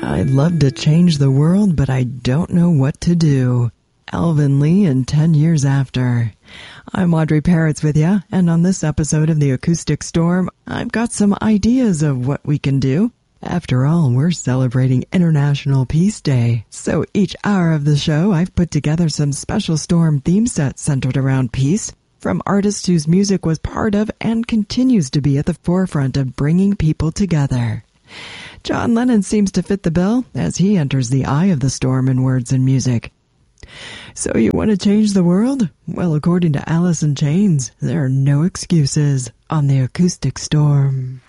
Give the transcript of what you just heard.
I'd love to change the world, but I don't know what to do. Alvin Lee in 10 Years After. I'm Audrey Parrots with you, and on this episode of The Acoustic Storm, I've got some ideas of what we can do. After all, we're celebrating International Peace Day, so each hour of the show I've put together some special Storm theme sets centered around peace, from artists whose music was part of and continues to be at the forefront of bringing people together. John Lennon seems to fit the bill as he enters the eye of the storm in words and music. So you want to change the world? Well, according to Alice in Chains, there are no excuses on The Acoustic Storm.